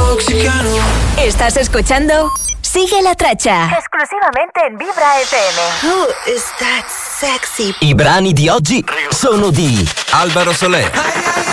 ¿Estás escuchando? Sigue la traccia. Esclusivamente in Vibra FM. Who is that sexy? I brani di oggi sono di Alvaro Soler,